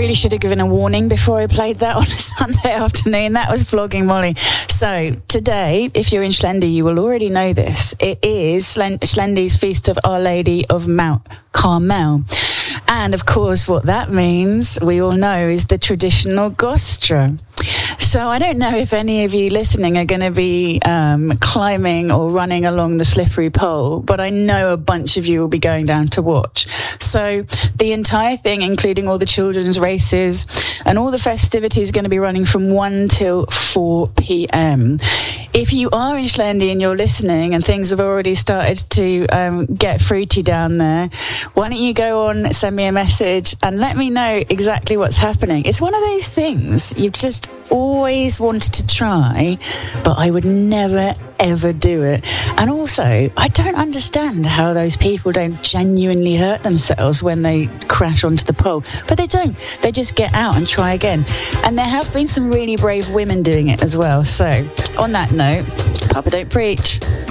really should have given a warning before I played that on a Sunday afternoon. That was Flogging Molly. So today, if you're in Schlendi, you will already know this. It is Schlendi's Feast of Our Lady of Mount Carmel. And of course, what that means, we all know, is the traditional Gostra. So I don't know if any of you listening are going to be climbing or running along the slippery pole, but I know a bunch of you will be going down to watch. So the entire thing, including all the children's races and all the festivities, are going to be running from 1 till 4 p.m. If you are in Schlendi and you're listening and things have already started to get fruity down there, why don't you go on, send me a message and let me know exactly what's happening. It's one of those things you've just always wanted to try, but I would never ever do it. And also, I don't understand how those people don't genuinely hurt themselves when they crash onto the pole, but they don't. They just get out and try again. And there have been some really brave women doing it as well. So on that note, Papa don't preach.